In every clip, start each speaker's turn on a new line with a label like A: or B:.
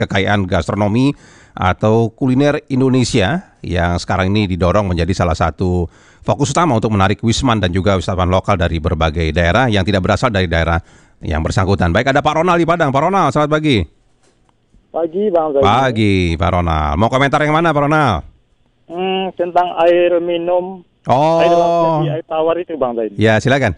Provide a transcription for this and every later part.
A: kekayaan gastronomi atau kuliner Indonesia yang sekarang ini didorong menjadi salah satu fokus utama untuk menarik wisman dan juga wisatawan lokal dari berbagai daerah yang tidak berasal dari daerah yang bersangkutan. Baik, ada Pak Ronald di Padang. Pak Ronald, selamat pagi.
B: Pagi Bang Zaini.
A: Pagi Pak Ronald. Mau komentar yang mana Pak Ronald?
B: Tentang air minum, air tawar itu Bang Zaini.
A: Ya, silakan.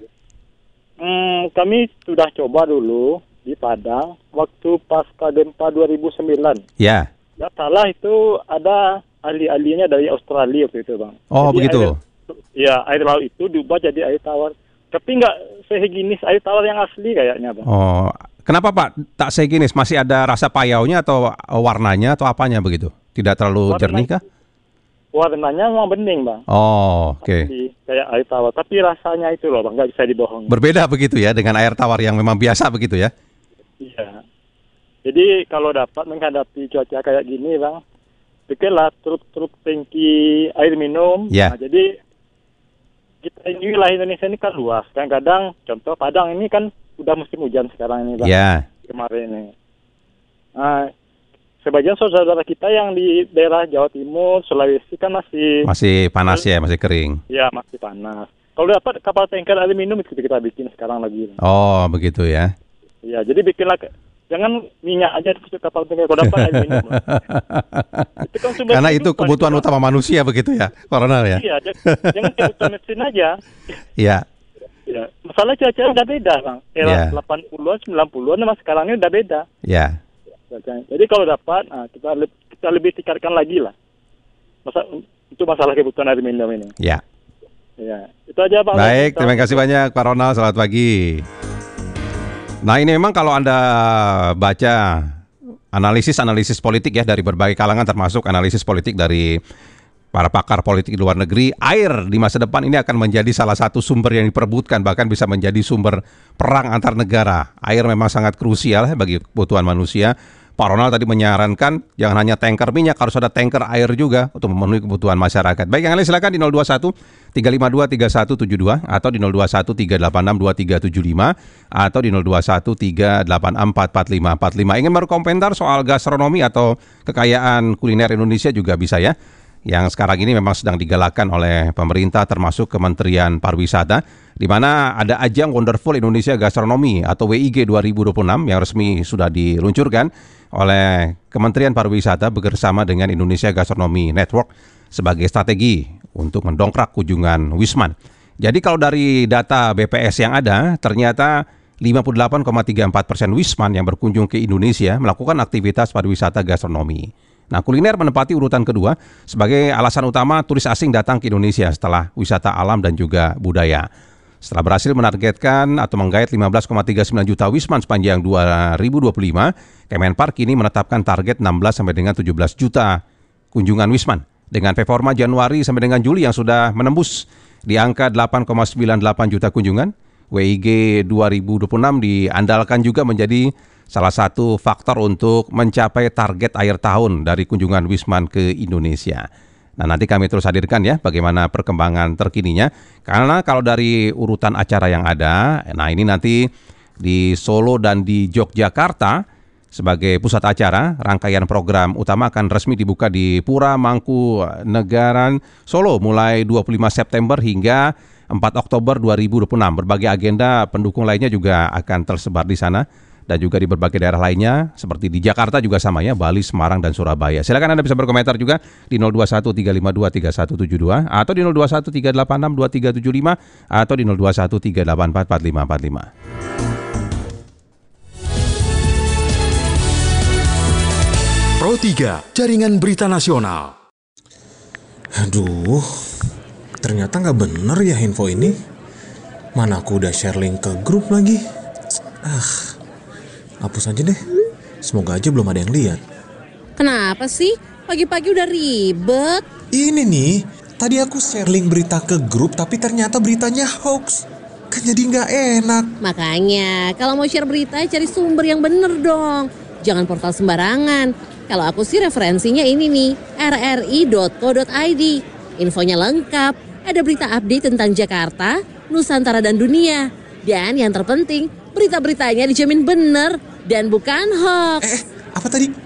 B: Kami sudah coba dulu di Padang waktu pasca gempa 2009.
A: Ya.
B: Nggak salah itu ada ahli-ahlinya dari Australia waktu itu Bang.
A: Oh,
B: jadi
A: begitu.
B: Air laut itu diubah jadi air tawar. Tapi nggak sejenis air tawar yang asli kayaknya Bang.
A: Oh, kenapa Pak tak sejenis? Masih ada rasa payaunya atau warnanya atau apanya begitu? Tidak terlalu jernih kah?
B: Warnanya memang bening Bang.
A: Oh, oke.
B: Kayak air tawar. Tapi rasanya itu loh Bang, nggak bisa dibohongi.
A: Berbeda begitu ya dengan air tawar yang memang biasa begitu ya?
B: Iya. Jadi kalau dapat menghadapi cuaca kayak gini Bang, bikinlah truk-truk tangki air minum.
A: Ya.
B: Nah, jadi kita ini wilayah Indonesia ini kan luas. Kadang-kadang contoh Padang ini kan udah musim hujan sekarang ini Bang.
A: Ya.
B: Kemarin ini. Nah, sebagian saudara kita yang di daerah Jawa Timur, Sulawesi kan
A: masih panas ya, masih kering.
B: Ya, masih panas. Kalau dapat kapal tanker air minum itu kita bikin sekarang lagi.
A: Oh, begitu ya.
B: Ya, jadi bikinlah, jangan minyak aja di kapal tanker, kalau dapat air minum. Itu kan
A: karena itu kebutuhan utama manusia begitu ya, Ronald ya.
B: Iya, jangan kebutuhan mesin aja.
A: Iya.
B: Ya, masalah cuaca udah beda Bang. Era 80-an, 90-an sama sekarang ini udah beda.
A: Iya.
B: Jadi kalau dapat, kita lebih tingkatkan lagi lah. Itu masalah kebutuhan air minum ini.
A: Ya.
B: Ya, itu aja Pak.
A: Baik, terima kasih banyak Pak Ronald. Selamat pagi. Nah, ini memang kalau Anda baca analisis politik ya dari berbagai kalangan, termasuk analisis politik dari para pakar politik di luar negeri, air di masa depan ini akan menjadi salah satu sumber yang diperebutkan, bahkan bisa menjadi sumber perang antar negara. Air memang sangat krusial bagi kebutuhan manusia. Pak Ronald tadi menyarankan jangan hanya tanker minyak, harus ada tanker air juga untuk memenuhi kebutuhan masyarakat. Baik, yang lain silakan di 021 352 3172 atau di 021 386 2375 atau di 021 384 4545. Ingin berkomentar soal gastronomi atau kekayaan kuliner Indonesia juga bisa ya. Yang sekarang ini memang sedang digalakkan oleh pemerintah termasuk Kementerian Pariwisata, di mana ada ajang Wonderful Indonesia Gastronomi atau WIG 2026 yang resmi sudah diluncurkan oleh Kementerian Pariwisata bekerjasama dengan Indonesia Gastronomy Network sebagai strategi untuk mendongkrak kunjungan wisman. Jadi kalau dari data BPS yang ada, ternyata 58,34% wisman yang berkunjung ke Indonesia melakukan aktivitas pariwisata gastronomi. Nah, kuliner menempati urutan kedua sebagai alasan utama turis asing datang ke Indonesia setelah wisata alam dan juga budaya. Setelah berhasil menargetkan atau menggait 15,39 juta wisman sepanjang 2025, Kemenpar kini menetapkan target 16 sampai dengan 17 juta kunjungan wisman. Dengan performa Januari sampai dengan Juli yang sudah menembus di angka 8,98 juta kunjungan, WIG 2026 diandalkan juga menjadi salah satu faktor untuk mencapai target akhir tahun dari kunjungan wisman ke Indonesia. Nah, nanti kami terus hadirkan ya bagaimana perkembangan terkininya. Karena kalau dari urutan acara yang ada, nah ini nanti di Solo dan di Yogyakarta sebagai pusat acara, rangkaian program utama akan resmi dibuka di Pura Mangkunegaran Solo mulai 25 September hingga 4 Oktober 2026. Berbagai agenda pendukung lainnya juga akan tersebar di sana. Dan juga di berbagai daerah lainnya, seperti di Jakarta juga sama ya, Bali, Semarang, dan Surabaya. Silakan Anda bisa berkomentar juga di 021 352 3172 atau di 021 386 2375 atau di 021 384 4545.
C: Pro 3, Jaringan Berita Nasional.
D: Aduh, ternyata nggak bener ya info ini. Mana aku udah share link ke grup lagi. Hapus aja deh. Semoga aja belum ada yang lihat.
E: Kenapa sih? Pagi-pagi udah ribet.
D: Ini nih, tadi aku share link berita ke grup tapi ternyata beritanya hoax. Kan jadi nggak enak.
E: Makanya, kalau mau share berita cari sumber yang bener dong. Jangan portal sembarangan. Kalau aku sih referensinya ini nih, rri.co.id. Infonya lengkap, ada berita update tentang Jakarta, Nusantara dan dunia. Dan yang terpenting, berita-beritanya dijamin bener dan bukan hoax.
D: Apa tadi?